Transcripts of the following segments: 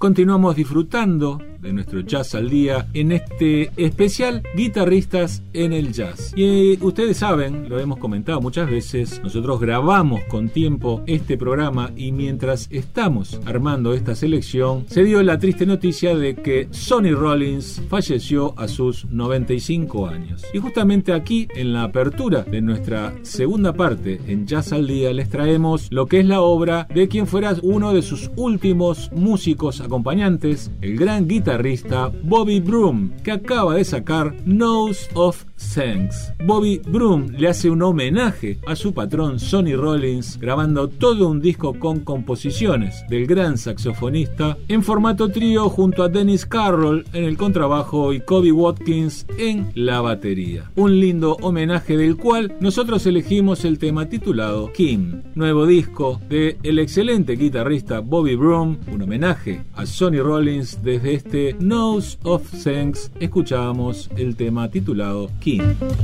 continuamos disfrutando de nuestro Jazz al Día en este especial Guitarristas en el Jazz. Y ustedes saben, lo hemos comentado muchas veces, nosotros grabamos con tiempo este programa y mientras estamos armando esta selección se dio la triste noticia de que Sonny Rollins falleció a sus 95 años. Y justamente aquí, en la apertura de nuestra segunda parte en Jazz al Día, les traemos lo que es la obra de quien fuera uno de sus últimos músicos acompañantes, el gran guitarrista Bobby Broom, que acaba de sacar Nose of Thanks. Bobby Broom le hace un homenaje a su patrón Sonny Rollins, grabando todo un disco con composiciones del gran saxofonista en formato trío junto a Dennis Carroll en el contrabajo y Kobe Watkins en la batería. Un lindo homenaje del cual nosotros elegimos el tema titulado King, nuevo disco del excelente guitarrista Bobby Broom, un homenaje a Sonny Rollins. Desde este Nose of Thanks escuchábamos el tema titulado King.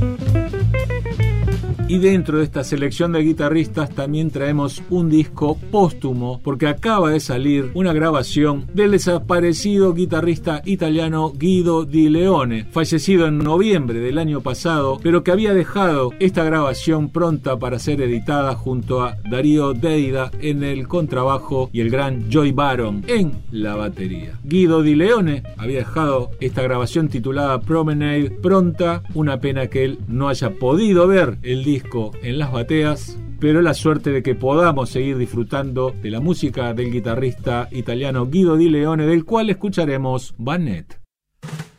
Y dentro de esta selección de guitarristas también traemos un disco póstumo, porque acaba de salir una grabación del desaparecido guitarrista italiano Guido Di Leone, fallecido en noviembre del año pasado, pero que había dejado esta grabación pronta para ser editada junto a Dario Deida en el contrabajo y el gran Joy Baron en la batería. Guido Di Leone había dejado esta grabación titulada Promenade pronta, una pena que él no haya podido ver el disco en las bateas, pero la suerte de que podamos seguir disfrutando de la música del guitarrista italiano Guido Di Leone, del cual escucharemos Bannett.